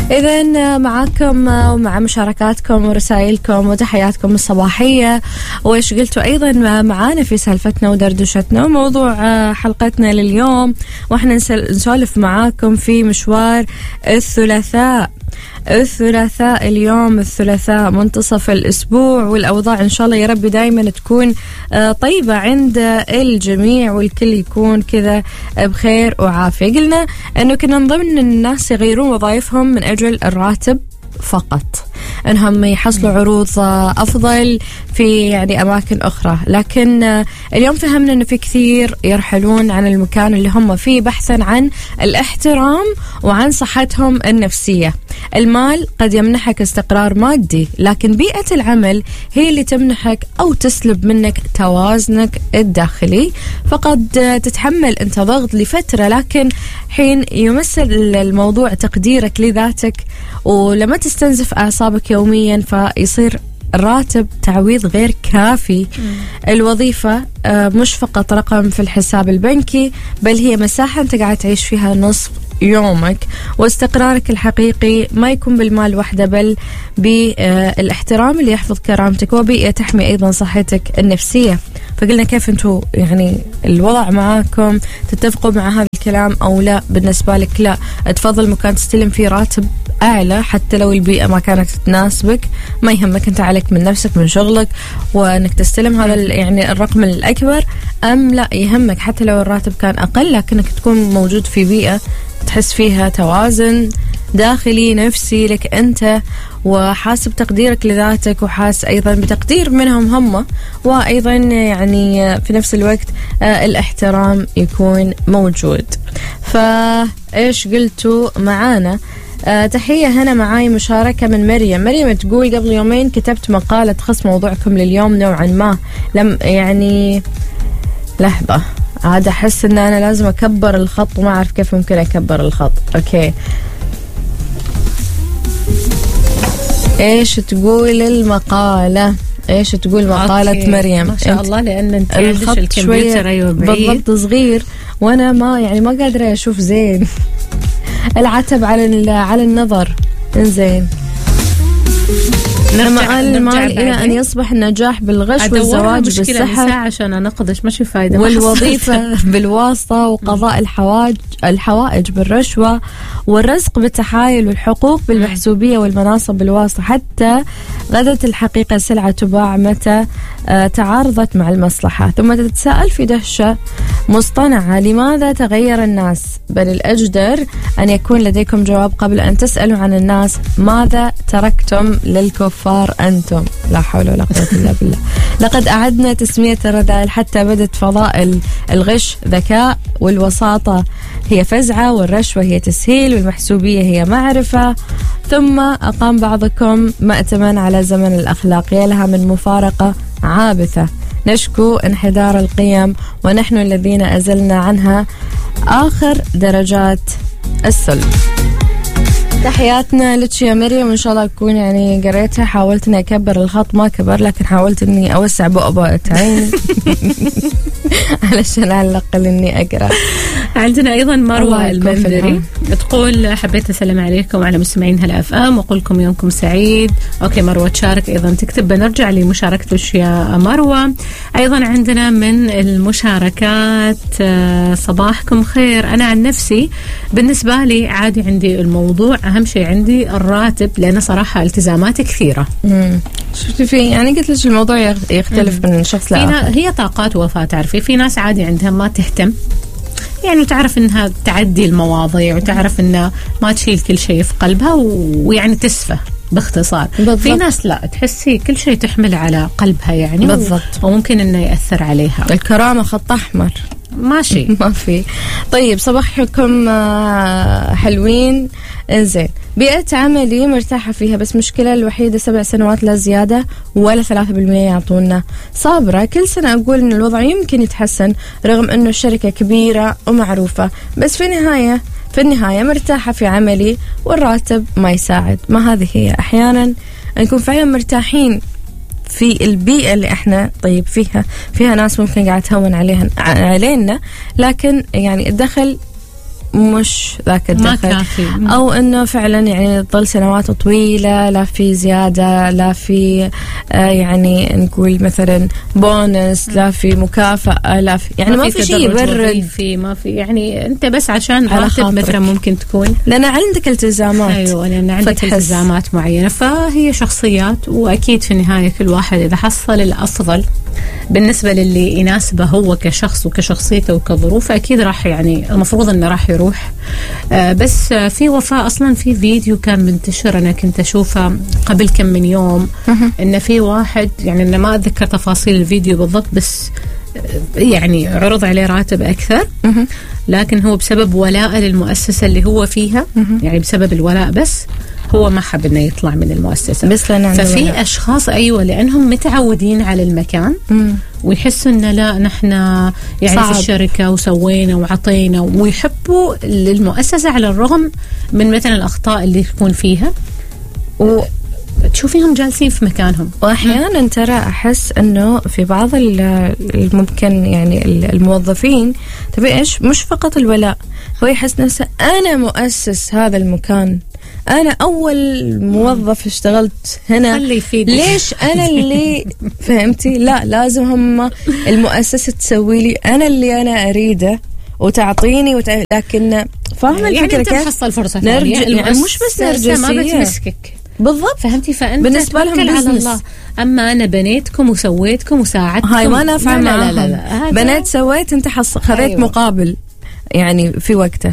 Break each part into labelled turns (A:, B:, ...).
A: إذن معاكم ومع مشاركاتكم ورسائلكم وتحياتكم الصباحية، وإيش قلتوا أيضا معانا في سالفتنا ودردشتنا وموضوع حلقتنا لليوم، وإحنا نسولف معاكم في مشوار الثلاثاء. اليوم الثلاثاء منتصف الأسبوع، والأوضاع إن شاء الله يا رب دايما تكون طيبة عند الجميع والكل يكون كذا بخير وعافية. قلنا أنه كنا من ضمن الناس يغيرون وظائفهم من أجل الراتب فقط، أنهم يحصلوا عروض أفضل في يعني أماكن أخرى، لكن اليوم فهمنا أنه في كثير يرحلون عن المكان اللي هم فيه بحثا عن الاحترام وعن صحتهم النفسية. المال قد يمنحك استقرار مادي، لكن بيئة العمل هي اللي تمنحك أو تسلب منك توازنك الداخلي. فقد تتحمل أنت ضغط لفترة، لكن حين يمثل الموضوع تقديرك لذاتك ولما تستنزف أعصابك يوميا فيصير الراتب تعويض غير كافي. الوظيفة مش فقط رقم في الحساب البنكي، بل هي مساحة أنت قاعد تعيش فيها نصف يومك، واستقرارك الحقيقي ما يكون بالمال وحده، بل بالاحترام اللي يحفظ كرامتك وبيئة تحمي أيضا صحتك النفسية. فقلنا كيف أنتوا يعني الوضع معاكم، تتفقوا مع هذا الكلام أو لا؟ بالنسبة لك لا، تفضل مكان تستلم فيه راتب أعلى حتى لو البيئة ما كانت تناسبك، ما يهمك، أنت عليك من نفسك من شغلك وأنك تستلم هذا يعني الرقم الأكبر، أم لا يهمك حتى لو الراتب كان أقل لكنك تكون موجود في بيئة تحس فيها توازن داخلي نفسي لك أنت، وحاسب تقديرك لذاتك وحاس أيضا بتقدير منهم هم، وأيضا يعني في نفس الوقت الاحترام يكون موجود. فإيش قلتوا معانا؟ تحية هنا معاي مشاركة من مريم تقول قبل يومين كتبت مقالة تخص موضوعكم لليوم نوعا ما، لم يعني لحظة عاد أحس أن أنا لازم أكبر الخط وما أعرف كيف ممكن أكبر الخط. أوكي، إيش تقول المقالة؟ إيش تقول مقالة أوكي. مريم
B: ما شاء الله، لأن أنت عندك الكمبيوتر أيوة
A: بالضبط صغير وأنا ما قادرة أشوف زين العتب على النظر. إنزين، لما قال المال إلى أن يصبح النجاح بالغش والزواج بالسحر
B: عشان أنقدش ماشي فايدة،
A: والوظيفة بالواسطة وقضاء الحوائج بالرشوة والرزق بالتحايل والحقوق بالمحسوبية والمناصب بالواسطة، حتى غدت الحقيقة سلعة تباع متى تعارضت مع المصلحة. ثم تتساءل في دهشة مصطنعة لماذا تغير الناس، بل الأجدر أن يكون لديكم جواب قبل أن تسألوا عن الناس ماذا تركتم للكفار أنتم. لا حول ولا قوة إلا بالله. لقد أعدنا تسمية الرذائل حتى بدت فضائل الغش ذكاء، والوساطة هي فزعة، والرشوة هي تسهيل، والمحسوبية هي معرفة. ثم أقام بعضكم مأتما على زمن الأخلاق، يا لها من مفارقة عابثة. نشكو انحدار القيم ونحن الذين أزلنا عنها آخر درجات السلم. تحياتنا لك يا مريم، وإن شاء الله أكون يعني قريتها. حاولت إني أكبر الخط ما كبر، لكن حاولت إني أوسع بؤبؤة عيني علشان على الأقل إني أقرأ.
B: عندنا أيضا مروة المنذري تقول حبيت أسلم عليكم وعلى مستمعين هلا اف ام وأقول لكم يومكم سعيد. أوكي مروة تشارك أيضا تكتب، بنرجع لمشاركتك يا مروة. أيضا عندنا من المشاركات صباحكم خير. أنا عن نفسي بالنسبة لي عادي، عندي الموضوع أهم شيء عندي الراتب، لأن صراحة التزاماتي كثيرة.
A: شفتي في يعني قلت لك الموضوع يختلف من شخص لآخر.
B: هي طاقات وفاة، تعرفي في ناس عادي عندها ما تهتم، يعني تعرف انها تعدي المواضيع وتعرف انها ما تشيل كل شيء في قلبها ويعني تسفه باختصار. بالضبط. في ناس لا تحسي كل شيء تحمل على قلبها يعني
A: بالضبط،
B: وممكن انه يأثر عليها.
A: الكرامة خط أحمر
B: ماشي
A: ما في. طيب صباحكم حلوين. إنزين، بيئة عملي مرتاحة فيها، بس مشكلة الوحيدة 7 سنوات لا زيادة ولا 3% يعطونا. صابرة كل سنة أقول إن الوضع يمكن يتحسن رغم إنه الشركة كبيرة ومعروفة، بس في النهاية مرتاحة في عملي والراتب ما يساعد. ما هذه هي أحيانا نكون فعلا مرتاحين في البيئة اللي احنا طيب فيها ناس ممكن قاعد تهون علينا، لكن يعني الدخل مش ذاك الدخل، أو أنه فعلا يعني تظل سنوات طويلة لا في زيادة، لا في يعني نقول مثلا بونس، لا في مكافأة، لا في يعني ما في شيء يبرد،
B: ما في يعني أنت بس عشان راتب مثلا ممكن تكون
A: لأن عندك التزامات.
B: أيوة لأن عندك التزامات معينة. فهي شخصيات، وأكيد في النهاية كل واحد إذا حصل الأفضل بالنسبة للي يناسبه هو كشخص وكشخصيته وكظروفه أكيد راح يعني المفروض أنه راح يروح. بس في وفاء أصلا في فيديو كان منتشر أنا كنت أشوفه قبل كم من يوم إن في واحد يعني أنا ما أتذكر تفاصيل الفيديو بالضبط بس يعني عرض عليه راتب أكثر لكن هو بسبب ولاءه للمؤسسة اللي هو فيها يعني بسبب الولاء بس هو ما حب إنه يطلع من المؤسسة.
A: بس
B: ففي ولاء. أشخاص أيوة لأنهم متعودين على المكان ويحسوا إن لا نحن يعني صعب. في الشركة وسوينا وعطينا ويحبوا المؤسسة على الرغم من مثلا الأخطاء اللي تكون فيها تشوفيهم جالسين في مكانهم.
A: وأحيانا ترى أحس أنه في بعض الممكن يعني الموظفين تبي إيش مش فقط الولاء، هو يحس نفسه أنا مؤسس هذا المكان، أنا أول موظف اشتغلت هنا، ليش أنا اللي فهمتي؟ لا لازم هم المؤسسة تسوي لي أنا اللي أنا أريده وتعطيني لكن فاهمة
B: يعني
A: الفكرة
B: كيف؟ يعني تحصل فرصة ثانية
A: يعني مش بس نرجسية
B: ما بتمسكك
A: بالضبط
B: فهمتي؟ فأنت
A: بالنسبة لهم
B: على الله. أما أنا بنيتكم وسويتكم وساعدتكم
A: هاي ما نافع معهم. لا. بنيت سويت أنت خذيت أيوة. مقابل يعني في وقته.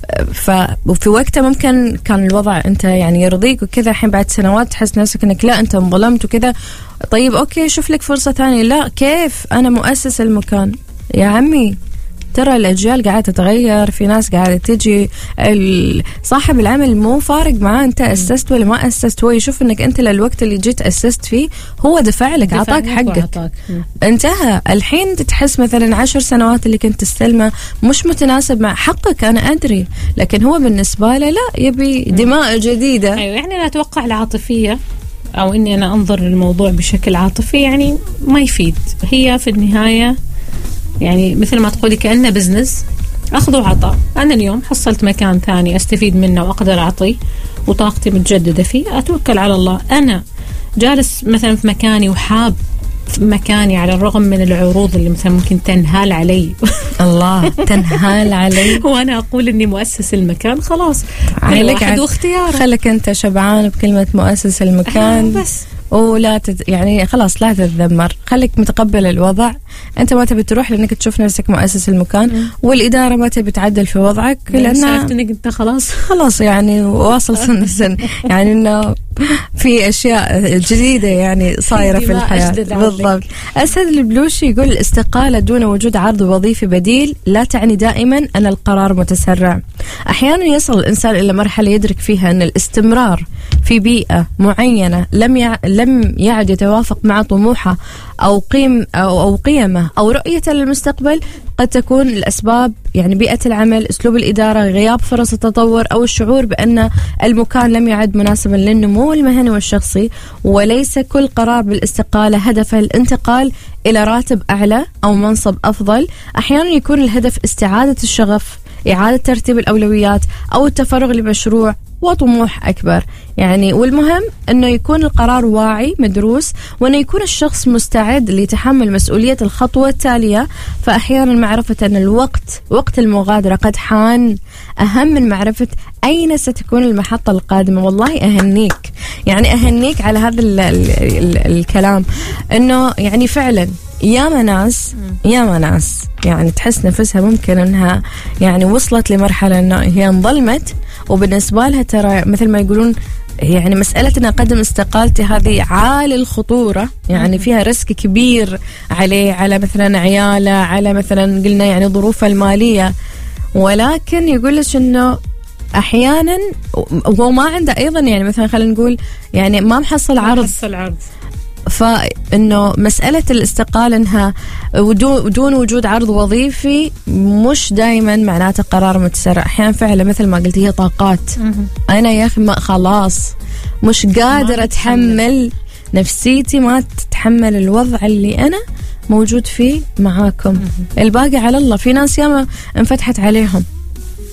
A: وفي وقته ممكن كان الوضع أنت يعني يرضيك وكذا، الحين بعد سنوات تحس نفسك أنك لا أنت انظلمت وكذا. طيب أوكي شوف لك فرصة ثانية. لا كيف أنا مؤسس المكان يا عمي؟ ترى الأجيال قاعدة تتغير، في ناس قاعدة تجي، صاحب العمل مو فارق معاه أنت أسست ولا ما أسست، هو يشوف أنك أنت للوقت اللي جيت أسست فيه هو دفع لك عطاك حقك انتهى. الحين تحس مثلا 10 سنوات اللي كنت تستلمه مش متناسب مع حقك، أنا أدري، لكن هو بالنسبة له لا يبي دماء جديدة.
B: أيوة يعني أنا أتوقع العاطفية أو إني أنا أنظر للموضوع بشكل عاطفي يعني ما يفيد. هي في النهاية يعني مثل ما تقولي كأنه بزنس أخذ وعطاء. أنا اليوم حصلت مكان ثاني أستفيد منه وأقدر أعطيه وطاقتي متجددة فيه، أتوكل على الله. أنا جالس مثلا في مكاني وحاب في مكاني على الرغم من العروض اللي مثلا ممكن تنهال علي الله تنهال علي وأنا أقول إني مؤسس المكان، خلاص واحد واختياره.
A: خلك أنت شبعان بكلمة مؤسس المكان
B: بس
A: ولا يعني خلاص لا تتذمر، خليك متقبل الوضع. أنت ما تبي تروح لأنك تشوف نفسك مؤسس المكان والإدارة ما تبي تعدل في وضعك
B: لأن إنك أنت خلاص
A: يعني واصل سن يعني إنه في أشياء جديدة يعني صايرة في الحياة. بالضبط. أسد البلوشي يقول الاستقالة دون وجود عرض وظيفي بديل لا تعني دائما أن القرار متسرع. أحيانا يصل الإنسان إلى مرحلة يدرك فيها أن الاستمرار في بيئة معينة لم يعد يتوافق مع طموحه أو قيمه أو رؤيته للمستقبل. قد تكون الأسباب يعني بيئة العمل، أسلوب الإدارة، غياب فرص التطور، أو الشعور بأن المكان لم يعد مناسبا للنمو المهني والشخصي. وليس كل قرار بالاستقالة هدفه الانتقال إلى راتب أعلى أو منصب أفضل. أحيانا يكون الهدف استعادة الشغف، إعادة ترتيب الأولويات، أو التفرغ لمشروع وطموح أكبر يعني. والمهم أنه يكون القرار واعي مدروس، وأنه يكون الشخص مستعد لتحمل مسؤولية الخطوة التالية. فأحيانا معرفة أن وقت المغادرة قد حان أهم من معرفة أين ستكون المحطة القادمة. والله أهنيك على هذا الكلام، أنه يعني فعلا ياما ناس يعني تحس نفسها ممكن أنها يعني وصلت لمرحلة أنه هي انظلمت، وبالنسبة لها ترى مثل ما يقولون يعني مسألة أن أقدم استقالتي هذه عالي الخطورة، يعني فيها ريسك كبير على مثلا عياله، على مثلا قلنا يعني ظروفه المالية. ولكن يقولش أنه أحيانا هو ما عنده أيضا يعني مثلا خلينا نقول يعني ما محصل عرض. فإنه مسألة الاستقالة إنها دون وجود عرض وظيفي مش دائما معناته قرار متسرع. أحيانا فعلا مثل ما قلت هي طاقات. أنا يا أخي خلاص مش قادر أتحمل، نفسيتي ما تتحمل الوضع اللي أنا موجود فيه معاكم. الباقي على الله. في ناس ياما انفتحت عليهم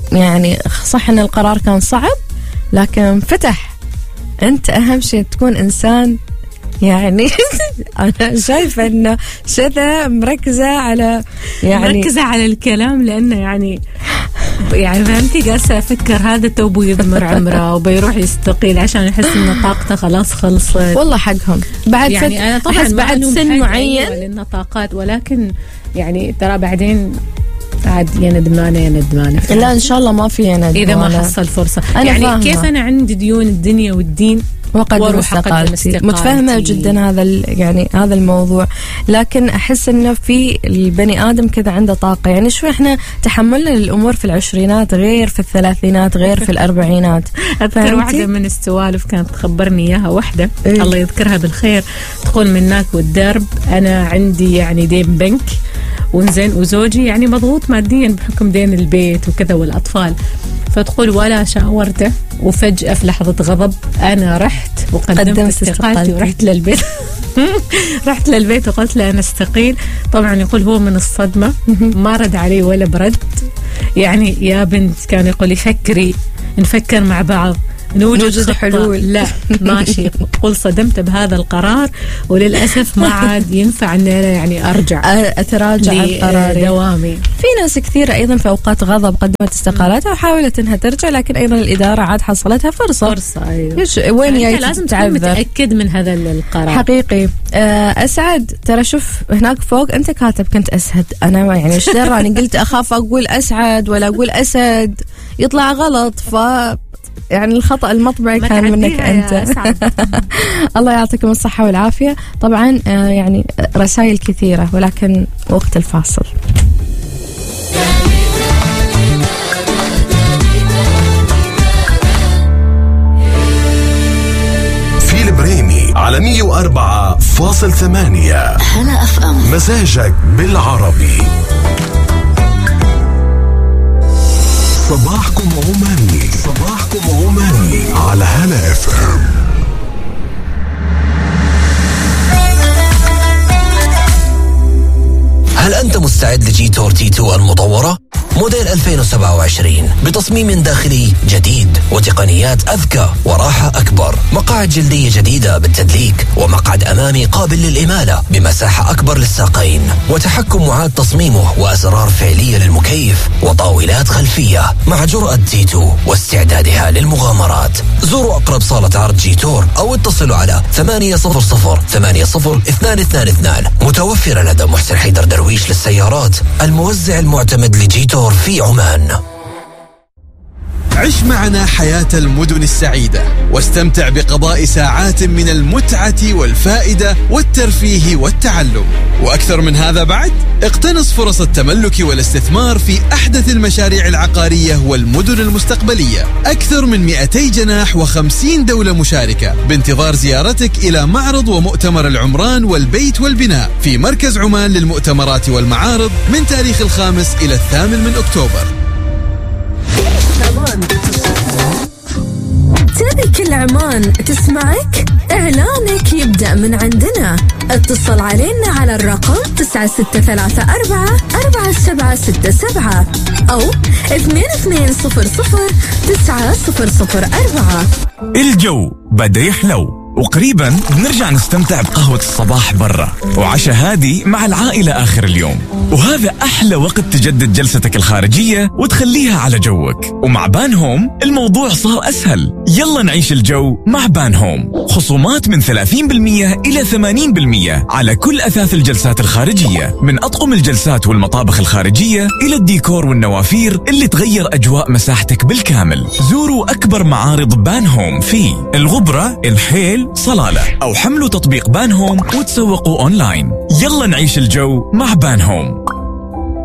A: يعني صح ان القرار كان صعب لكن فتح. انت اهم شيء تكون انسان يعني انا شايفه انه شذا مركزه على
B: الكلام، لانه يعني فهمتي جالسه افكر هذا توبه يضمر عمره وبيروح يستقيل عشان يحس ان طاقته خلاص خلصت.
A: والله حقهم بعد
B: يعني انا طبعا
A: بعد سن معين
B: لنا طاقات، ولكن يعني ترى بعدين عاد يا ندمانه.
A: لا ان شاء الله ما في ندمانه
B: اذا ما حصل فرصه. يعني فاهمة. كيف انا عندي ديون الدنيا والدين
A: وقدم استقالتي. متفهمة جدا هذا الموضوع، لكن أحس إنه في البني آدم كذا عنده طاقة. يعني شو إحنا تحملنا للأمور في العشرينات غير في الثلاثينات غير في الأربعينات.
B: أذكر واحدة من السوالف كانت تخبرني إياها واحدة الله يذكرها بالخير، تقول منك والدرب أنا عندي يعني دين بنك ونزين وزوجي يعني مضغوط ماديا بحكم دين البيت وكذا والأطفال، فتقول ولا شاورته وفجأة في لحظة غضب أنا رحت وقدمت استقالتي ورحت للبيت رحت للبيت وقلت له أنا استقيل. طبعا يقول هو من الصدمة ما رد علي ولا برد. يعني يا بنت كان يقول لي فكري نفكر مع بعض نوجد حلول. لا ماشي. قل صدمت بهذا القرار وللأسف ما عاد ينفع أن يعني
A: أتراجع عن قراري
B: دوامي.
A: في ناس كثيرة أيضا في أوقات غضب قدمت استقالاتها وحاولت أنها ترجع، لكن أيضا الإدارة عاد حصلتها فرصة.
B: أيوة.
A: وين جاي
B: لازم تكون متأكد من هذا القرار
A: حقيقي. أسعد ترى شوف هناك فوق أنت كاتب كنت أسعد، أنا يعني إيش درى أنا قلت أخاف أقول أسعد ولا أقول أسد يطلع غلط، يعني الخطأ المطبعي كان منك أنت. الله يعطيكم الصحة والعافية. طبعا يعني رسائل كثيرة ولكن وقت الفاصل.
C: في البريمي على 104.8
D: هلا FM
C: مزاجك بالعربي. صباحكم عماني على هلا FM.
D: هل أنت مستعد لجيتور T2 المطورة؟ موديل 2027 بتصميم داخلي جديد وتقنيات أذكى وراحة أكبر، مقاعد جلدية جديدة بالتدليك ومقعد أمامي قابل للإمالة بمساحة أكبر للساقين وتحكم معاد تصميمه وأسرار فعلية للمكيف وطاولات خلفية مع جرأة T2 واستعدادها للمغامرات. زوروا أقرب صالة عرض جيتور أو اتصلوا على 800-80222 متوفرة لدى محسن حيدر درويش للسيارات، الموزع المعتمد لجيتور في عمان.
E: عش معنا حياة المدن السعيدة واستمتع بقضاء ساعات من المتعة والفائدة والترفيه والتعلم، وأكثر من هذا بعد اقتنص فرص التملك والاستثمار في أحدث المشاريع العقارية والمدن المستقبلية. أكثر من 200 جناح و50 دولة مشاركة بانتظار زيارتك إلى معرض ومؤتمر العمران والبيت والبناء في مركز عمان للمؤتمرات والمعارض من تاريخ 5 إلى 8 من أكتوبر.
F: تبي كل عمان تسمعك؟ إعلانك يبدأ من عندنا. اتصل علينا على الرقم 9634-4767 أو 2200-9004.
G: الجو بدأ يحلو وقريبا بنرجع نستمتع بقهوة الصباح برا وعشاء هادي مع العائلة آخر اليوم، وهذا أحلى وقت تجدد جلستك الخارجية وتخليها على جوك. ومع بان هوم الموضوع صار أسهل. يلا نعيش الجو مع بان هوم. خصومات من 30% إلى 80% على كل أثاث الجلسات الخارجية، من أطقم الجلسات والمطابخ الخارجية إلى الديكور والنوافير اللي تغير أجواء مساحتك بالكامل. زوروا أكبر معارض بان هوم في الغبرة، الحيل، صلالة، أو حملوا تطبيق بان هوم وتسوقوا أونلاين. يلا نعيش الجو مع بان هوم.